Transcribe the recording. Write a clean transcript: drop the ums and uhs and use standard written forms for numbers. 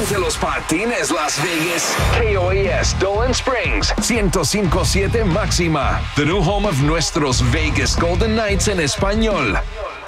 de los patines Las Vegas. KOAS Dolan Springs 105.7 máxima. The new home of nuestros Vegas Golden Knights en español.